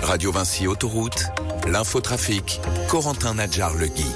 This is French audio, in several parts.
Radio Vinci Autoroute, l'infotrafic, Corentin Nadjar-Legui.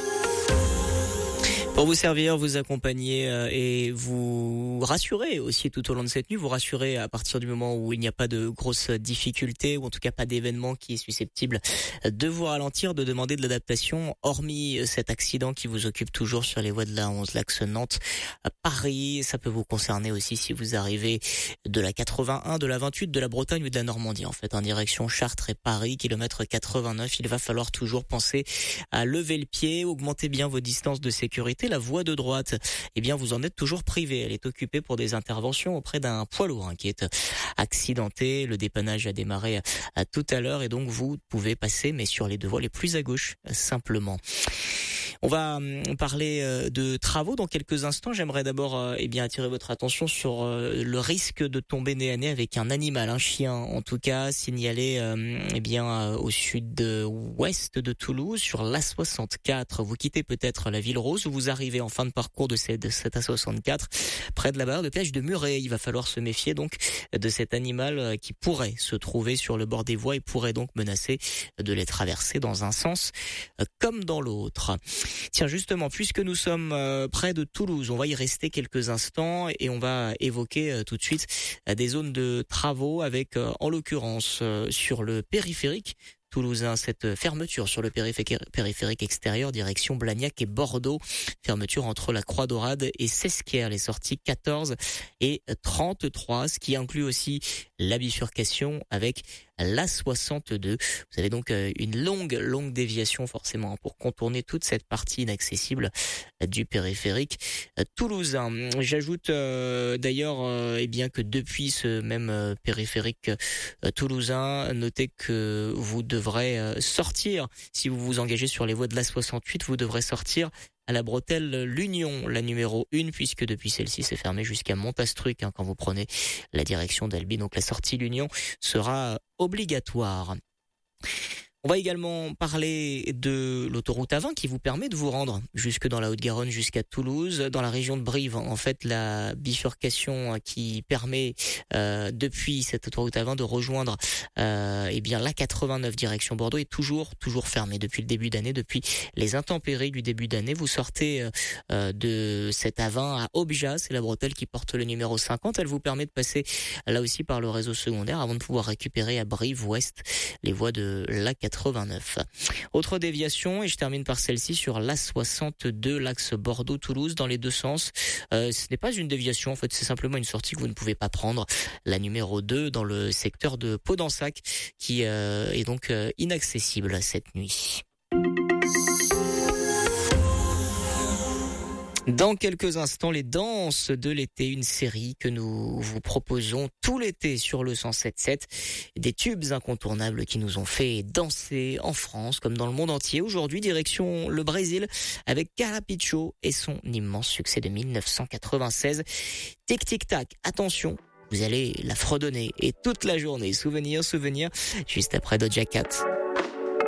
Pour vous servir, vous accompagner et vous rassurer aussi tout au long de cette nuit, vous rassurer à partir du moment où il n'y a pas de grosses difficultés ou en tout cas pas d'événement qui est susceptible de vous ralentir, de demander de l'adaptation, hormis cet accident qui vous occupe toujours sur les voies de la 11, l'axe Nantes, Paris. Ça peut vous concerner aussi si vous arrivez de la 81, de la 28, de la Bretagne ou de la Normandie en fait, en direction Chartres et Paris, kilomètre 89. Il va falloir toujours penser à lever le pied, augmenter bien vos distances de sécurité. La voie de droite, eh bien, vous en êtes toujours privé. Elle est occupée pour des interventions auprès d'un poids lourd qui est accidenté. Le dépannage a démarré tout à l'heure et donc vous pouvez passer, mais sur les deux voies les plus à gauche, simplement. On va parler de travaux dans quelques instants. J'aimerais d'abord attirer votre attention sur le risque de tomber nez à nez avec un animal, un chien en tout cas, signalé au sud-ouest de Toulouse, sur l'A64. Vous quittez peut-être la Ville Rose ou vous arrivez en fin de parcours de cette A64 près de la barrière de péage de Muret. Il va falloir se méfier donc de cet animal qui pourrait se trouver sur le bord des voies et pourrait donc menacer de les traverser dans un sens comme dans l'autre. Tiens, justement, puisque nous sommes près de Toulouse, on va y rester quelques instants et on va évoquer tout de suite des zones de travaux avec, en l'occurrence, sur le périphérique toulousain, cette fermeture sur le périphérique extérieur, direction Blagnac et Bordeaux. Fermeture entre la Croix-Daurade et Sesquières, les sorties 14 et 33, ce qui inclut aussi la bifurcation avec l'A62. Vous avez donc une longue déviation forcément pour contourner toute cette partie inaccessible du périphérique toulousain. J'ajoute d'ailleurs que depuis ce même périphérique toulousain, notez que vous devrez sortir, si vous vous engagez sur les voies de l'A68, vous devrez sortir à la bretelle l'Union, la numéro 1, puisque depuis celle-ci c'est fermé jusqu'à Montastruc quand vous prenez la direction d'Albi. Donc la sortie l'Union sera obligatoire. On va également parler de l'autoroute A20 qui vous permet de vous rendre jusque dans la Haute-Garonne, jusqu'à Toulouse, dans la région de Brive. En fait, la bifurcation qui permet depuis cette autoroute A20 de rejoindre la 89 direction Bordeaux est toujours fermée depuis le début d'année, depuis les intempéries du début d'année. Vous sortez de cette A20 à Objas, c'est la bretelle qui porte le numéro 50. Elle vous permet de passer là aussi par le réseau secondaire avant de pouvoir récupérer à Brive-Ouest les voies de la 89. Autre déviation, et je termine par celle-ci sur l'A62, l'axe Bordeaux-Toulouse, dans les deux sens. Ce n'est pas une déviation, en fait, c'est simplement une sortie que vous ne pouvez pas prendre. La numéro 2 dans le secteur de Pau-d'Ensac, qui est donc inaccessible cette nuit. Dans quelques instants, les danses de l'été, une série que nous vous proposons tout l'été sur le 107.7. Des tubes incontournables qui nous ont fait danser en France comme dans le monde entier. Aujourd'hui, direction le Brésil avec Carapiccio et son immense succès de 1996. Tic tic tac, attention, vous allez la fredonner et toute la journée. Souvenir, juste après Doja Cat.